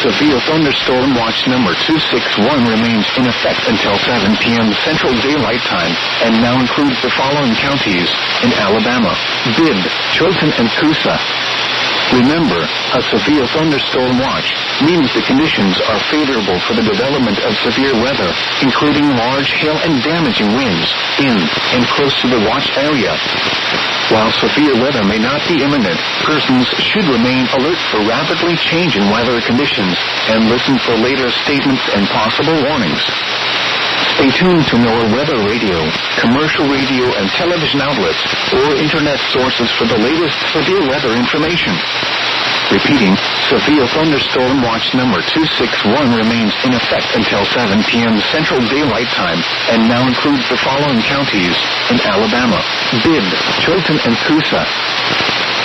severe thunderstorm watch number 261 remains in effect until 7 p.m. Central Daylight Time and now includes the following counties in Alabama: Bibb, Chilton, and Coosa. Remember, a severe thunderstorm watch means the conditions are favorable for the development of severe weather, including large hail and damaging winds in and close to the watch area. While severe weather may not be imminent, persons should remain alert for rapidly changing weather conditions and listen for later statements and possible warnings. Stay tuned to NOAA Weather Radio, commercial radio and television outlets, or internet sources for the latest severe weather information. Repeating, severe thunderstorm watch number 261 remains in effect until 7 p.m. Central Daylight Time and now includes the following counties in Alabama: Bibb, Chilton, and Coosa.